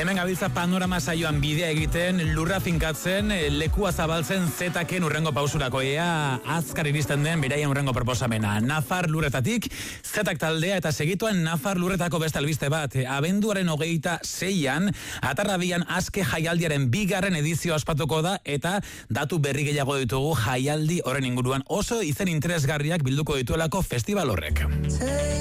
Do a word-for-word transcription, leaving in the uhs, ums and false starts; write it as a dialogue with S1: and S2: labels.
S1: Hemen gabiltza panorama saioan bidea egiten, lurra finkatzen, lekua zabaltzen zetaken urrengo pausurako, ea azkar iristen den beraien urrengo proposamena. Nafar lurretatik, zetak taldea eta segituan Nafar lurretako beste albiste bat. Abenduaren hogeita zeian, Atarrabian Aske jaialdiaren bigarren edizio ospatuko da eta datu berri gehiago ditugu jaialdi horren inguruan oso izen interesgarriak bilduko dituelako festival horrek.